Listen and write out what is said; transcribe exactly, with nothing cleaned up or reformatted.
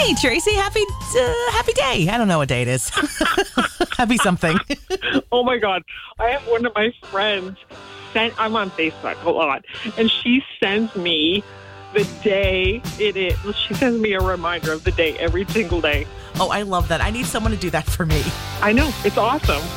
Hey, Tracy, happy uh, happy day. I don't know what day it is. Happy something. Oh, my God. I have one of my friends sent, I'm on Facebook a lot, and she sends me the day it is. She sends me a reminder of the day every single day. Oh, I love that. I need someone to do that for me. I know. It's awesome.